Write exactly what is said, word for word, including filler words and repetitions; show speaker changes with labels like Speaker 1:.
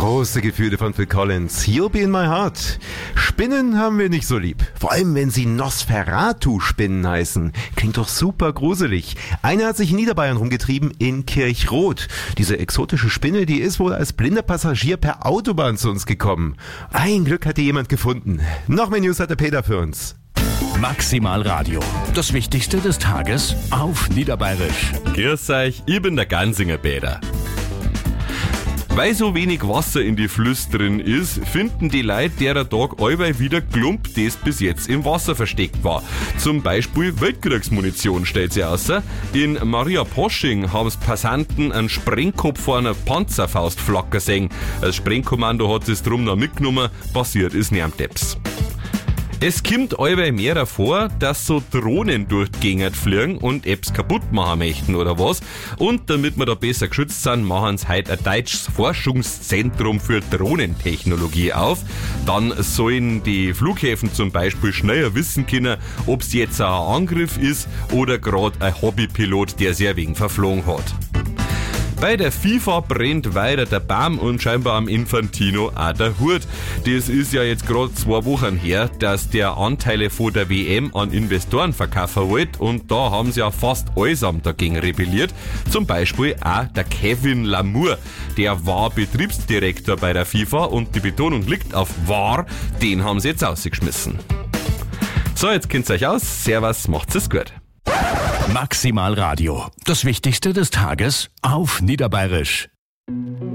Speaker 1: Große Gefühle von Phil Collins. You'll be in my heart. Spinnen haben wir nicht so lieb. Vor allem, wenn sie Nosferatu-Spinnen heißen. Klingt doch super gruselig. Eine hat sich in Niederbayern rumgetrieben, in Kirchroth. Diese exotische Spinne, die ist wohl als blinder Passagier per Autobahn zu uns gekommen. Ein Glück hat die jemand gefunden. Noch mehr News hat der Peter für uns.
Speaker 2: Maximal Radio. Das Wichtigste des Tages auf Niederbayerisch.
Speaker 3: Grüß euch, ich bin der Gansinger Peter. Weil so wenig Wasser in die Flüsse drin ist, finden die Leute derer Tag allweil wieder Klump, das bis jetzt im Wasser versteckt war. Zum Beispiel Weltkriegsmunition, stellt sie außer. In Maria Posching haben's Passanten einen Sprengkopf vor einer Panzerfaust flacker sehen. Das Sprengkommando hat es drum noch mitgenommen, passiert ist Nermteps. Es kommt allweil mehr vor, dass so Drohnen durch die Gegend fliegen und Apps kaputt machen möchten oder was. Und damit wir da besser geschützt sind, machen sie heute ein deutsches Forschungszentrum für Drohnentechnologie auf. Dann sollen die Flughäfen zum Beispiel schneller wissen können, ob es jetzt ein Angriff ist oder gerade ein Hobbypilot, der sehr wegen verflogen hat. Bei der FIFA brennt weiter der Baum und scheinbar am Infantino auch der Hut. Das ist ja jetzt gerade zwei Wochen her, dass der Anteile von der W M an Investoren verkaufen wollte und da haben sie ja fast allesamt dagegen rebelliert. Zum Beispiel auch der Kevin Lamour, der war Betriebsdirektor bei der FIFA und die Betonung liegt auf war, den haben sie jetzt rausgeschmissen. So, jetzt kennt's euch aus. Servus, macht's es gut.
Speaker 2: Maximal Radio. Das Wichtigste des Tages auf Niederbayerisch.